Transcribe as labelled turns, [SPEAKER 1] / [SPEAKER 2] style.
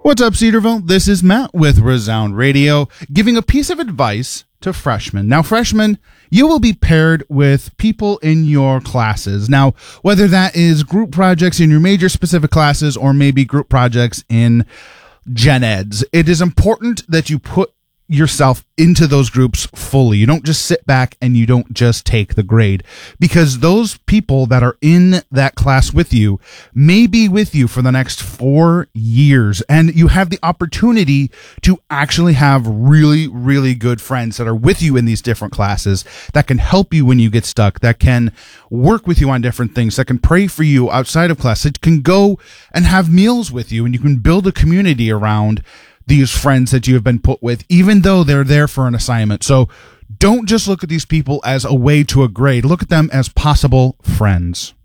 [SPEAKER 1] What's up, Cedarville? This is Matt with Resound Radio, giving a piece of advice to freshmen. Now, freshmen, you will be paired with people in your classes. Now, whether that is group projects in your major specific classes or maybe group projects in gen eds, it is important that you put yourself into those groups fully. You don't just sit back and you don't just take the grade, because those people that are in that class with you may be with you for the next 4 years, and you have the opportunity to actually have really, really good friends that are with you in these different classes that can help you when you get stuck, that can work with you on different things, that can pray for you outside of class, that can go and have meals with you, and you can build a community around these friends that you have been put with, even though they're there for an assignment. So don't just look at these people as a way to a grade. Look at them as possible friends.